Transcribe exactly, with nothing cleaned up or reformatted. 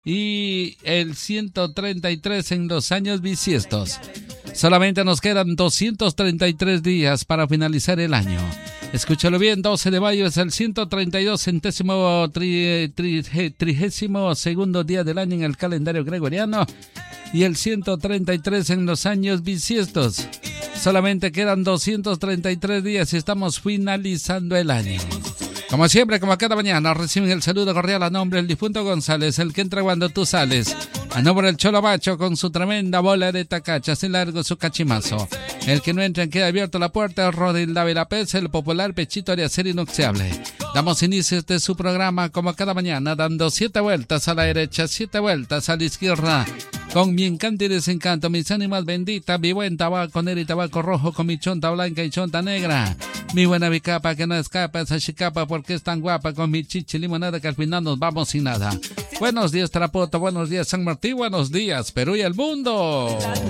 y el ciento treinta y tres en los años bisiestos. Solamente nos quedan doscientos treinta y tres días para finalizar el año. Escúchalo bien, doce de mayo es el ciento treinta y dos centésimo tri, tri, trigésimo segundo día del año en el calendario gregoriano y el ciento treinta y tres en los años bisiestos. Solamente quedan doscientos treinta y tres días y estamos finalizando el año. Como siempre, como cada mañana, reciben el saludo cordial a nombre del difunto González, el que entra cuando tú sales. A nombre del Cholo Macho con su tremenda bola de tacachas y largo su cachimazo. El que no entra queda abierto la puerta, Rodin Dávila Pez, el popular pechito de acero inoxidable. Damos inicio a este su programa como cada mañana, dando siete vueltas a la derecha, siete vueltas a la izquierda. Con mi encanto y desencanto, mis ánimas benditas, mi buen tabaco negro y tabaco rojo con mi chonta blanca y chonta negra. Mi buena bicapa que no escapa, esa chicapa porque es tan guapa con mi chichi limonada que al final nos vamos sin nada. Buenos días Tarapoto, buenos días San Martín, buenos días Perú y el mundo.